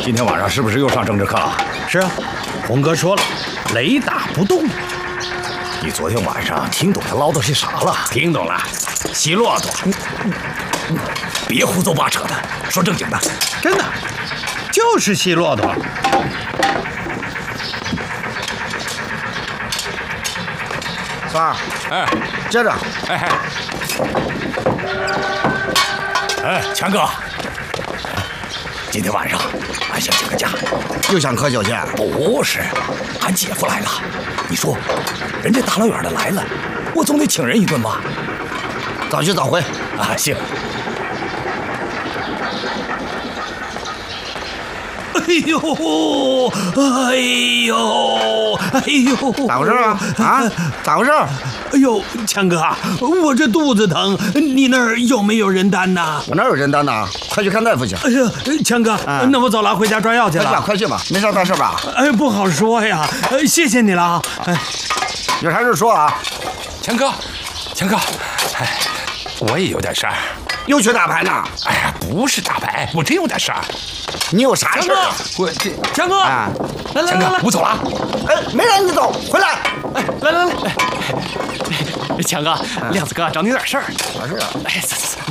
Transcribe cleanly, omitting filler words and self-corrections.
今天晚上是不是又上政治课了？ 是啊，红哥说了，雷打不动。 你昨天晚上听懂他唠叨些啥了？ 听懂了，骑骆驼。 别胡诌八扯的，说正经的。 真的，就是骑骆驼。 三儿， 哎， 接着。 哎，强哥，今天晚上俺想请个假。 又想喝酒去？ 不是，俺姐夫来了。你说，人家大老远的来了，我总得请人一顿吧？ 早去早回。 啊，行。 哎呦，哎呦，哎呦！ 咋回事啊？啊，咋回事？ 哎呦，强哥，我这肚子疼，你那儿有没有人单呐？ 我哪有人单呐？快去看大夫去。 哎呀，强哥，那我走了，回家抓药去了。 快去吧，没啥大事吧？ 哎，不好说呀。谢谢你了啊。哎， 有啥事说啊？ 强哥，哎，我也有点事儿。 又去打牌呢？ 哎呀，不是打牌，我真有点事儿。 你有啥事啊？ 我这强哥， 啊， 来， 我走了。 哎，没让你走，回来。 哎，来，强哥，亮子哥找你有点事儿。 啥事啊？ 哎，走。